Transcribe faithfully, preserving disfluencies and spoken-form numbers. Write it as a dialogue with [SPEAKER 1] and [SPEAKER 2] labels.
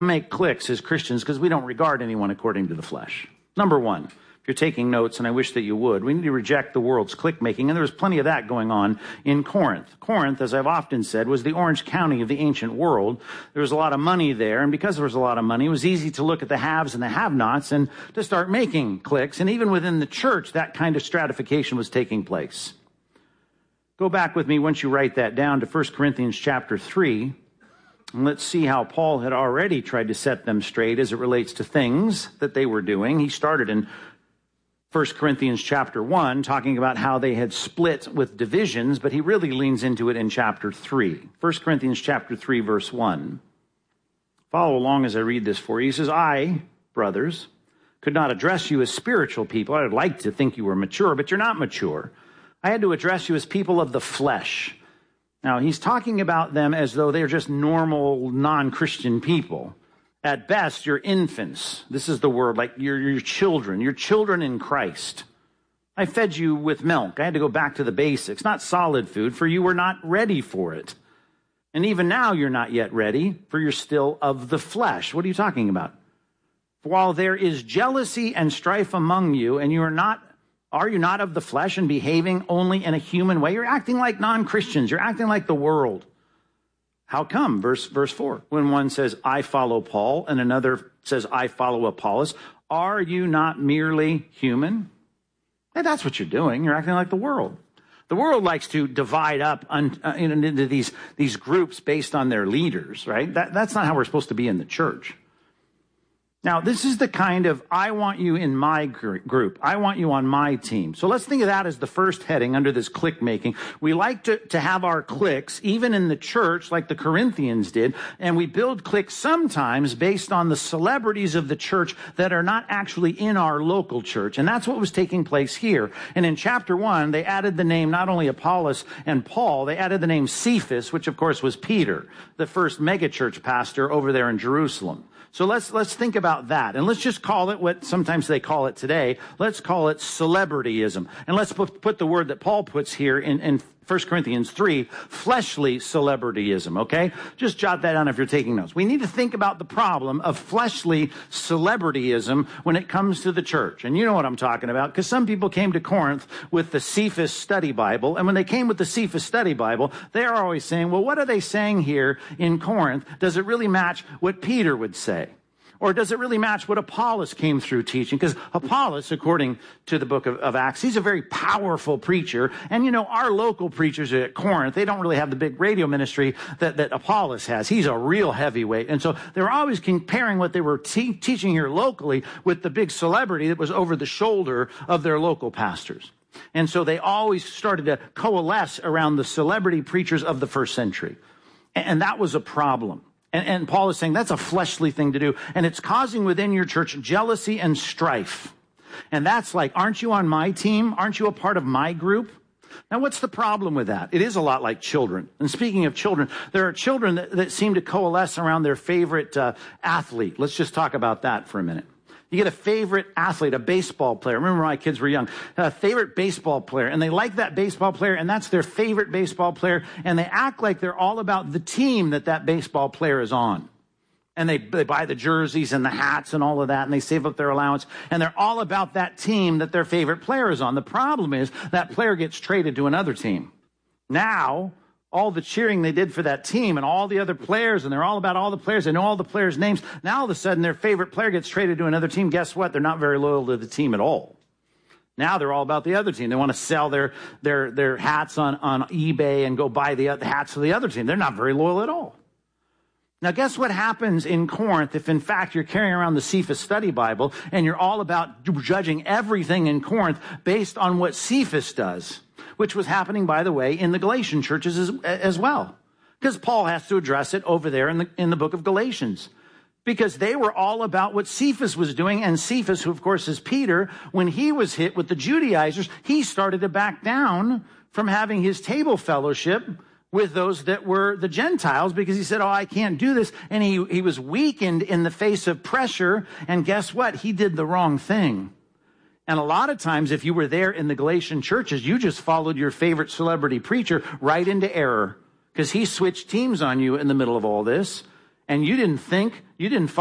[SPEAKER 1] make cliques as Christians because we don't regard anyone according to the flesh. Number one, if you're taking notes, and I wish that you would, we need to reject the world's clique making, and there was plenty of that going on in Corinth. Corinth, as I've often said, was the Orange County of the ancient world. There was a lot of money there, and because there was a lot of money, it was easy to look at the haves and the have-nots and to start making cliques, and even within the church, that kind of stratification was taking place. Go back with me once you write that down to First Corinthians chapter three, and let's see how Paul had already tried to set them straight as it relates to things that they were doing. He started in First Corinthians chapter one, talking about how they had split with divisions, but he really leans into it in chapter three. First Corinthians chapter three, verse one. Follow along as I read this for you. He says, I, brothers, could not address you as spiritual people. I would like to think you were mature, but you're not mature. I had to address you as people of the flesh. Now, he's talking about them as though they're just normal, non-Christian people. At best, you're infants. This is the word, like you're, you're children. You're children in Christ. I fed you with milk. I had to go back to the basics, not solid food, for you were not ready for it. And even now, you're not yet ready, for you're still of the flesh. What are you talking about? For while there is jealousy and strife among you, and you are not, are you not of the flesh and behaving only in a human way? You're acting like non-Christians. You're acting like the world. How come? Verse, verse four. When one says, I follow Paul, and another says, I follow Apollos, are you not merely human? And that's what you're doing. You're acting like the world. The world likes to divide up un, uh, into these, these groups based on their leaders, right? That, that's not how we're supposed to be in the church. Now, this is the kind of, I want you in my group. I want you on my team. So let's think of that as the first heading under this clique making. We like to, to have our cliques, even in the church, like the Corinthians did, and we build cliques sometimes based on the celebrities of the church that are not actually in our local church. And that's what was taking place here. And in chapter one, they added the name not only Apollos and Paul, they added the name Cephas, which of course was Peter, the first megachurch pastor over there in Jerusalem. So let's let's think about that. And let's just call it what sometimes they call it today. Let's call it celebrityism. And let's put, put the word that Paul puts here in, in First Corinthians three, fleshly celebrityism, okay? Just jot that down if you're taking notes. We need to think about the problem of fleshly celebrityism when it comes to the church. And you know what I'm talking about, because some people came to Corinth with the Cephas Study Bible, and when they came with the Cephas Study Bible, they're always saying, well, what are they saying here in Corinth? Does it really match what Peter would say? Or does it really match what Apollos came through teaching? Because Apollos, according to the book of, of Acts, he's a very powerful preacher. And, you know, our local preachers at Corinth, they don't really have the big radio ministry that, that Apollos has. He's a real heavyweight. And so they were always comparing what they were te- teaching here locally with the big celebrity that was over the shoulder of their local pastors. And so they always started to coalesce around the celebrity preachers of the first century. And, and that was a problem. And, and Paul is saying that's a fleshly thing to do. And it's causing within your church jealousy and strife. And that's like, aren't you on my team? Aren't you a part of my group? Now, what's the problem with that? It is a lot like children. And speaking of children, there are children that, that seem to coalesce around their favorite uh, athlete. Let's just talk about that for a minute. You get a favorite athlete, a baseball player. Remember when my kids were young, a favorite baseball player, and they like that baseball player, and that's their favorite baseball player, and they act like they're all about the team that that baseball player is on. And they, they buy the jerseys and the hats and all of that, and they save up their allowance, and they're all about that team that their favorite player is on. The problem is that player gets traded to another team. Now, all the cheering they did for that team and all the other players, and they're all about all the players. They know all the players' names. Now, all of a sudden, their favorite player gets traded to another team. Guess what? They're not very loyal to the team at all. Now they're all about the other team. They want to sell their their their hats on, on eBay and go buy the, the hats of the other team. They're not very loyal at all. Now, guess what happens in Corinth if, in fact, you're carrying around the Cephas Study Bible and you're all about judging everything in Corinth based on what Cephas does? Which was happening, by the way, in the Galatian churches as, as well. Because Paul has to address it over there in the, in the book of Galatians. Because they were all about what Cephas was doing. And Cephas, who of course is Peter, when he was hit with the Judaizers, he started to back down from having his table fellowship with those that were the Gentiles, because he said, oh, I can't do this. And he, he was weakened in the face of pressure. And guess what? He did the wrong thing. And a lot of times, if you were there in the Galatian churches, you just followed your favorite celebrity preacher right into error because he switched teams on you in the middle of all this. and you didn't think, you didn't